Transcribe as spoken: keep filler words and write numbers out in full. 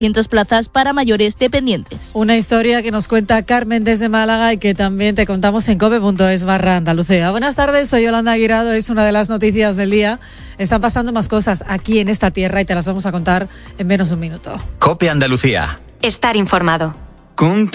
cientos plazas para mayores dependientes. Una historia que nos cuenta Carmen desde Málaga y que también te contamos en cope punto es barra Andalucía. Buenas tardes, soy Yolanda Guirado, es una de las noticias del día. Están pasando más cosas aquí en esta tierra y te las vamos a contar en menos de un minuto. Cope Andalucía. Estar informado. Con